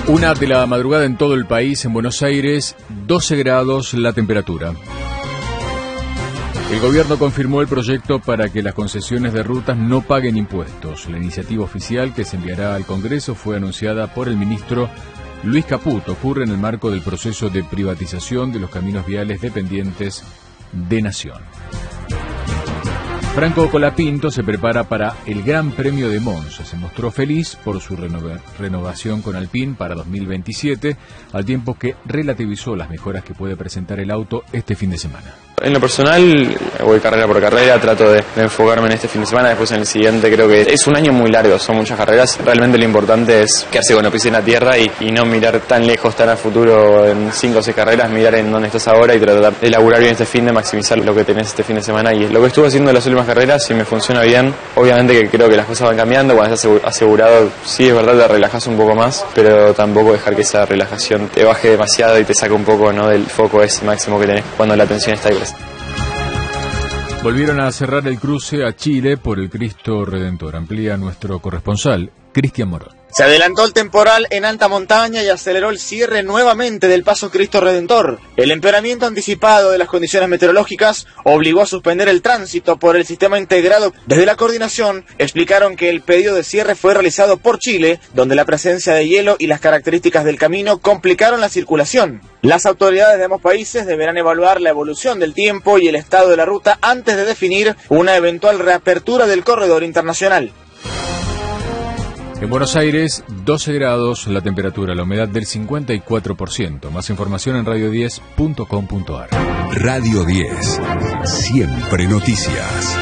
1 de la madrugada en todo el país. En Buenos Aires, 12 grados la temperatura. El gobierno confirmó el proyecto para que las concesiones de rutas no paguen impuestos. La iniciativa oficial que se enviará al Congreso fue anunciada por el ministro Luis Caputo. Ocurre en el marco del proceso de privatización de los caminos viales dependientes de Nación. Franco Colapinto se prepara para el Gran Premio de Monza. Se mostró feliz por su renovación con Alpine para 2027, al tiempo que relativizó las mejoras que puede presentar el auto este fin de semana. En lo personal, voy carrera por carrera, trato de enfocarme en este fin de semana, después en el siguiente. Creo que es un año muy largo, son muchas carreras. Realmente lo importante es quedarse con los pies en la tierra y no mirar tan lejos, tan al futuro, en 5 o 6 carreras, mirar en dónde estás ahora y tratar de laburar bien este fin de maximizar lo que tenés este fin de semana. Y lo que estuve haciendo en las últimas carreras, si me funciona bien, obviamente que creo que las cosas van cambiando. Cuando estás asegurado, sí es verdad, te relajás un poco más, pero tampoco dejar que esa relajación te baje demasiado y te saque un poco, ¿no?, del foco ese máximo que tenés cuando la tensión está ahí presente. Volvieron a cerrar el cruce a Chile por el Cristo Redentor. Amplía nuestro corresponsal, Cristian Morón. Se adelantó el temporal en alta montaña y aceleró el cierre nuevamente del paso Cristo Redentor. El empeoramiento anticipado de las condiciones meteorológicas obligó a suspender el tránsito por el sistema integrado. Desde la coordinación explicaron que el pedido de cierre fue realizado por Chile, donde la presencia de hielo y las características del camino complicaron la circulación. Las autoridades de ambos países deberán evaluar la evolución del tiempo y el estado de la ruta antes de definir una eventual reapertura del corredor internacional. En Buenos Aires, 12 grados la temperatura, la humedad del 54%. Más información en radio10.com.ar. Radio 10. Siempre noticias.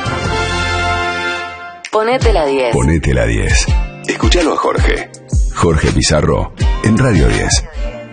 Ponete la 10. Ponete la 10. Escúchalo a Jorge. Jorge Pizarro en Radio 10.